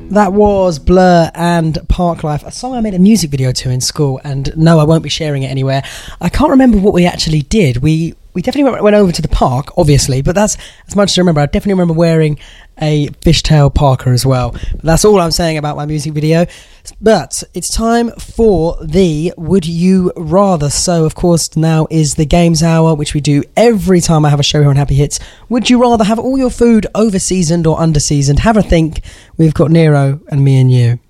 That was Blur and Parklife, a song I made a music video to in school, and no, I won't be sharing it anywhere. I can't remember what we actually did. We definitely went over to the park, obviously, but that's as much as I remember. I definitely remember wearing a fishtail parka as well. But that's all I'm saying about my music video. But it's time for the Would You Rather. So, of course, now is the Games Hour, which we do every time I have a show here on Happy Hits. Would you rather have all your food over-seasoned or under-seasoned? Have a think. We've got Nero and me and you.